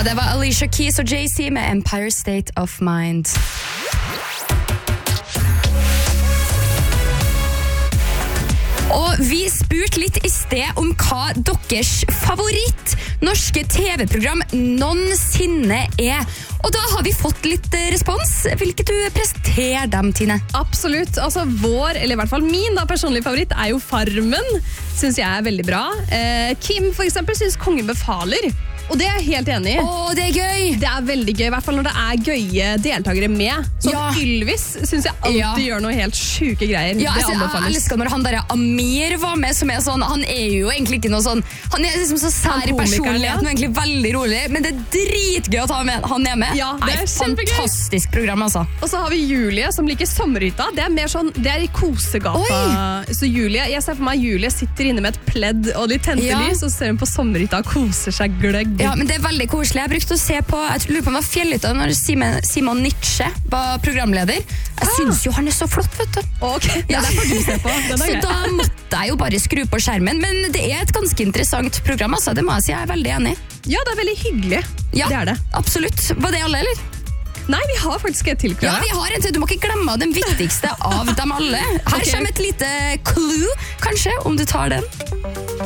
det var Alicia Keys og Jay-Z med Empire State of Mind. Og vi spurte litt i sted om hva deres favoritt norske TV-program noensinne er. Og da har vi fått litt respons. Hvilket du presenterer dem, Tine? Absolutt. Altså vår, eller i hvert fall min personlige favoritt, er jo Farmen. Synes jeg er veldig bra. Kim for eksempel synes Kongen befaler. Og det er jeg helt enig i. Det er gøy! Det er veldig gøy, i hvert fall når det er gøye deltakere med. Så Ylvis synes jeg alltid gjør noe helt syke greier. Ja, jeg elsker når han der Amir var med, som er sånn, han er jo egentlig ikke noe sånn, han er liksom så sær i personligheten, og egentlig veldig rolig, men det er dritgøy at han er med. Ja, det er fantastisk program, altså. Og så har vi Julie, som liker sommerhytta. Det er mer sånn, det er i kosegata. Så Julie, jeg ser for meg Julie sitter inne med et pledd og litt tentelys, og så ser hun på sommerhytta og koser seg gløgg. Ja, men det er veldig koselig. Jeg brukte å se på, jeg lurer på om det var Fjellhytta når Simon Nietzsche var programleder. Jeg synes jo han er så flott, vet du. Okay. Ja, det får du se på. Så da måtte jeg jo bare skru på skjermen, men det er et ganske interessant program, altså. Det må jeg si, jeg er veldig enig. Ja, det er veldig hyggelig. Ja, det er det. Absolutt. Var det alle, eller? Nei, vi har faktisk et til. Ja, vi har en til. Du må ikke glemme den viktigste av dem alle. Her kommer et lite clue, kanskje, om du tar den.